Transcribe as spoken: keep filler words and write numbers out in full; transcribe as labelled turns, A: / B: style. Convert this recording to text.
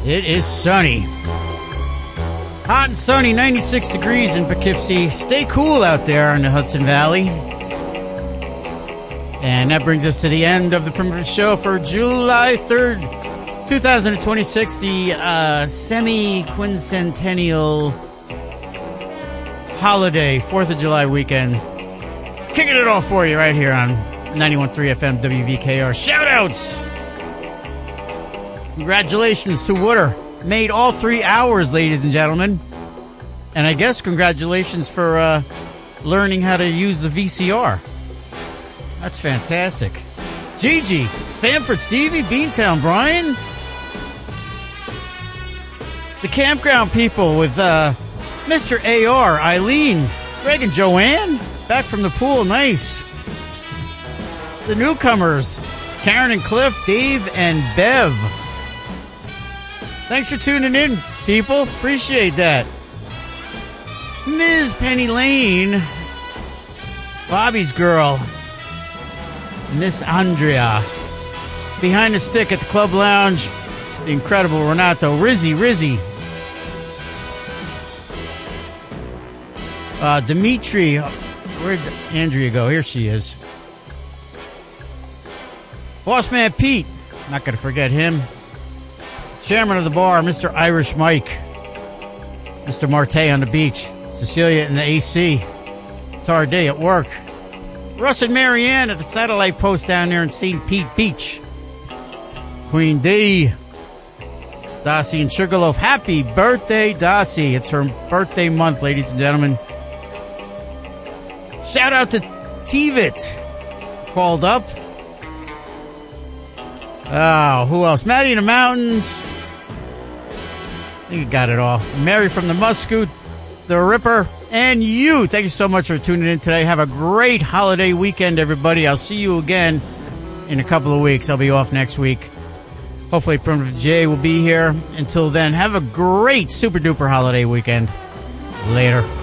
A: It is sunny. Hot and sunny, ninety-six degrees in Poughkeepsie. Stay cool out there in the Hudson Valley. And that brings us to the end of the Primitive Show for July third, twenty twenty-six, the uh, semi-quincentennial holiday, fourth of July weekend. Kicking it off for you right here on ninety-one point three F M W V K R. Shout-outs! Congratulations to Wooder. Made all three hours, ladies and gentlemen. And I guess congratulations for uh, learning how to use the V C R. That's fantastic. Gigi, Stanford, Stevie, Beantown, Brian. The campground people with uh, Mister A R, Eileen, Greg and Joanne. Back from the pool, nice. The newcomers, Karen and Cliff, Dave and Bev. Thanks for tuning in, people. Appreciate that. Miz Penny Lane, Bobby's girl, Miss Andrea. Behind the stick at the Club Lounge, the incredible Renato. Rizzy, Rizzy. Uh, Dimitri. Where'd Andrea go? Here she is. Boss Man Pete. Not going to forget him. Chairman of the bar, Mister Irish Mike. Mister Marte on the beach. Cecilia in the A C. It's our day at work. Russ and Marianne at the satellite post down there in Saint Pete Beach. Queen D. Dossie and Sugarloaf. Happy birthday, Dossie. It's her birthday month, ladies and gentlemen. Shout out to T-Vit. Called up. Oh, who else? Maddie in the Mountains. I think you got it all. Mary from the Muscoot, the Ripper, and you. Thank you so much for tuning in today. Have a great holiday weekend, everybody. I'll see you again in a couple of weeks. I'll be off next week. Hopefully Primitive J will be here. Until then, have a great super duper holiday weekend. Later.